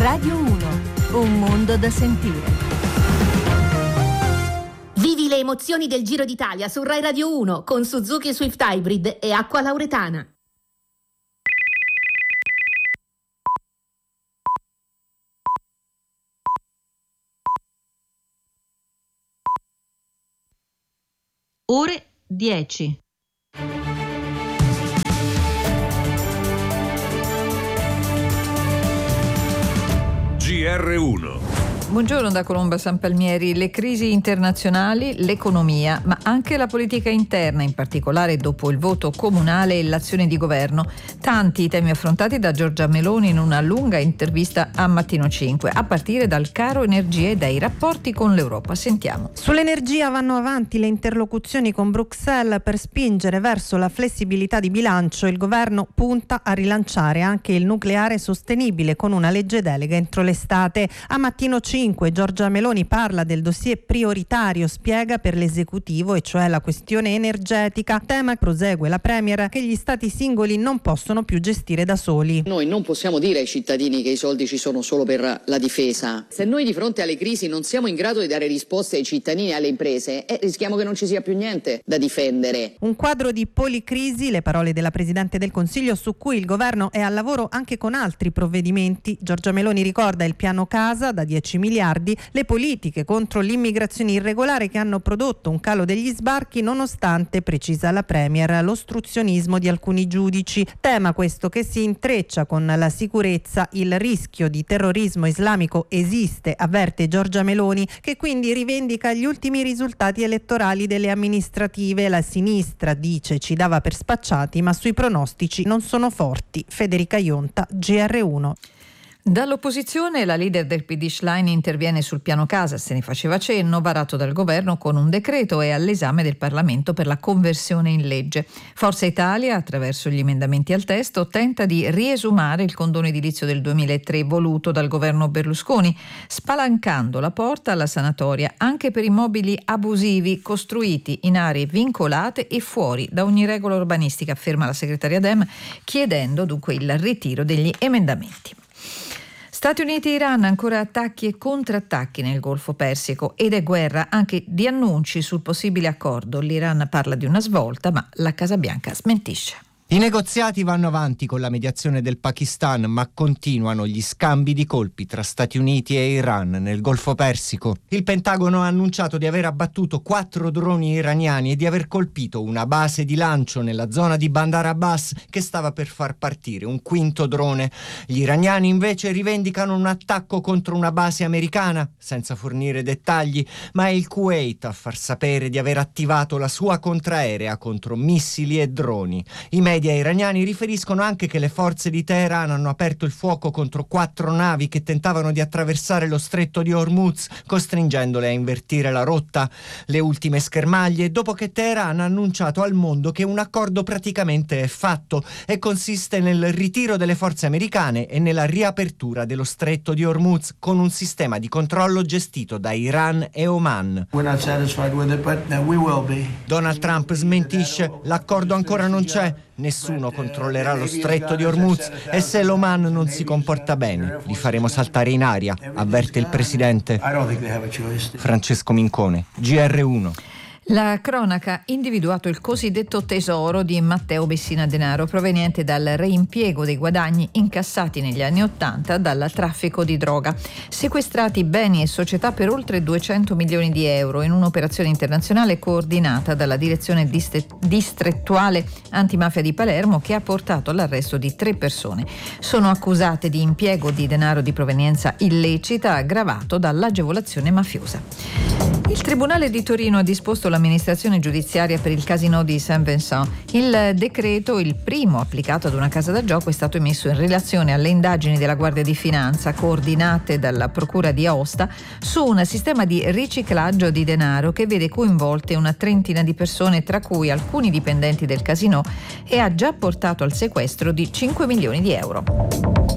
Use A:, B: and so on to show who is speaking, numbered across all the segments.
A: Radio 1, un mondo da sentire.
B: Vivi le emozioni del Giro d'Italia su Rai Radio 1 con Suzuki Swift Hybrid e Acqua Lauretana.
C: Ore 10.
D: GR1.
E: Buongiorno da Colomba San Palmieri. Le crisi internazionali, l'economia, ma anche la politica interna, in particolare dopo il voto comunale e l'azione di governo. Tanti i temi affrontati da Giorgia Meloni in una lunga intervista a Mattino 5, a partire dal caro energia e dai rapporti con l'Europa. Sentiamo.
F: Sull'energia vanno avanti le interlocuzioni con Bruxelles per spingere verso la flessibilità di bilancio. Il governo punta a rilanciare anche il nucleare sostenibile con una legge delega entro l'estate. A Mattino 5 Giorgia Meloni parla del dossier prioritario, spiega, per l'esecutivo, e cioè la questione energetica, tema, prosegue la Premier, che gli stati singoli non possono più gestire da soli.
G: Noi non possiamo dire ai cittadini che i soldi ci sono solo per la difesa. Se noi di fronte alle crisi non siamo in grado di dare risposte ai cittadini e alle imprese, rischiamo che non ci sia più niente da difendere.
F: Un quadro di policrisi, le parole della Presidente del Consiglio, su cui il governo è al lavoro anche con altri provvedimenti. Giorgia Meloni ricorda il piano casa da 10 miliardi, le politiche contro l'immigrazione irregolare che hanno prodotto un calo degli sbarchi nonostante, precisa la Premier, l'ostruzionismo di alcuni giudici. Tema questo che si intreccia con la sicurezza. Il rischio di terrorismo islamico esiste, avverte Giorgia Meloni, che quindi rivendica gli ultimi risultati elettorali delle amministrative. La sinistra, dice, ci dava per spacciati, ma sui pronostici non sono forti. Federica Ionta, GR1.
E: Dall'opposizione la leader del PD Schlein interviene sul piano casa, se ne faceva cenno, varato dal governo con un decreto e all'esame del Parlamento per la conversione in legge. Forza Italia, attraverso gli emendamenti al testo, tenta di riesumare il condono edilizio del 2003 voluto dal governo Berlusconi, spalancando la porta alla sanatoria anche per immobili abusivi costruiti in aree vincolate e fuori da ogni regola urbanistica, afferma la segretaria Dem, chiedendo dunque il ritiro degli emendamenti. Stati Uniti e Iran, ancora attacchi e contrattacchi nel Golfo Persico ed è guerra anche di annunci sul possibile accordo. L'Iran parla di una svolta, ma la Casa Bianca smentisce.
H: I negoziati vanno avanti con la mediazione del Pakistan, ma continuano gli scambi di colpi tra Stati Uniti e Iran nel Golfo Persico. Il Pentagono ha annunciato di aver abbattuto 4 droni iraniani e di aver colpito una base di lancio nella zona di Bandar Abbas che stava per far partire un quinto drone. Gli iraniani invece rivendicano un attacco contro una base americana, senza fornire dettagli, ma è il Kuwait a far sapere di aver attivato la sua contraerea contro missili e droni. I media iraniani riferiscono anche che le forze di Teheran hanno aperto il fuoco contro 4 navi che tentavano di attraversare lo stretto di Hormuz, costringendole a invertire la rotta. Le ultime schermaglie dopo che Teheran ha annunciato al mondo che un accordo praticamente è fatto e consiste nel ritiro delle forze americane e nella riapertura dello stretto di Hormuz con un sistema di controllo gestito da Iran e Oman. Donald Trump smentisce: l'accordo ancora non c'è. Nessuno controllerà lo stretto di Hormuz e se l'Oman non si comporta bene li faremo saltare in aria, avverte il presidente. Francesco Mincone, GR1.
E: La cronaca ha individuato il cosiddetto tesoro di Matteo Messina Denaro, proveniente dal reimpiego dei guadagni incassati negli anni *80 dal traffico di droga. Sequestrati beni e società per oltre 200 milioni di euro in un'operazione internazionale coordinata dalla direzione distrettuale antimafia di Palermo, che ha portato all'arresto di 3 persone. Sono accusate di impiego di denaro di provenienza illecita aggravato dall'agevolazione mafiosa. Il Tribunale di Torino ha disposto l'amministrazione giudiziaria per il casino di Saint-Vincent. Il decreto, il primo applicato ad una casa da gioco, è stato emesso in relazione alle indagini della Guardia di Finanza, coordinate dalla Procura di Aosta, su un sistema di riciclaggio di denaro che vede coinvolte una trentina di persone, tra cui alcuni dipendenti del casino, e ha già portato al sequestro di 5 milioni di euro.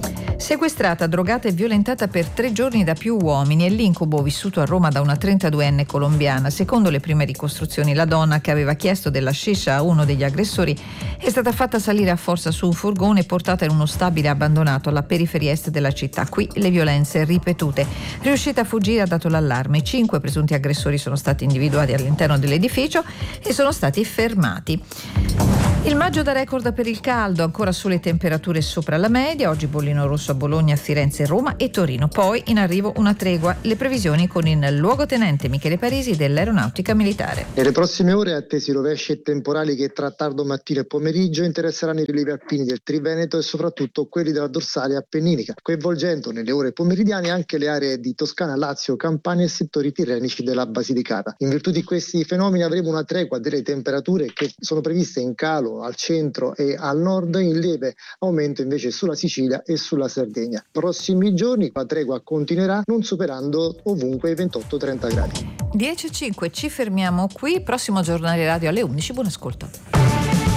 E: Sequestrata, drogata e violentata per 3 giorni da più uomini è l'incubo vissuto a Roma da una 32enne colombiana. Secondo le prime ricostruzioni, la donna, che aveva chiesto della sciscia a uno degli aggressori, è stata fatta salire a forza su un furgone e portata in uno stabile abbandonato alla periferia est della città. Qui le violenze ripetute. Riuscita a fuggire, ha dato l'allarme. 5 presunti aggressori sono stati individuati all'interno dell'edificio e sono stati fermati. Il maggio da record per il caldo, ancora sole temperature sopra la media. Oggi bollino rosso a Bologna, Firenze, Roma e Torino. Poi in arrivo una tregua. Le previsioni con il luogotenente Michele Parisi dell'Aeronautica Militare.
D: Nelle prossime ore attesi rovesci e temporali che tra tardo mattino e pomeriggio interesseranno i rilievi alpini del Triveneto e soprattutto quelli della dorsale appenninica, coinvolgendo nelle ore pomeridiane anche le aree di Toscana, Lazio, Campania e settori tirrenici della Basilicata. In virtù di questi fenomeni avremo una tregua delle temperature che sono previste in calo al centro e al nord, in lieve aumento invece sulla Sicilia e sulla Sardegna. Prossimi giorni la tregua continuerà, non superando ovunque i 28-30 gradi.
E: 10:05, ci fermiamo qui. Prossimo giornale radio alle 11. Buon ascolto.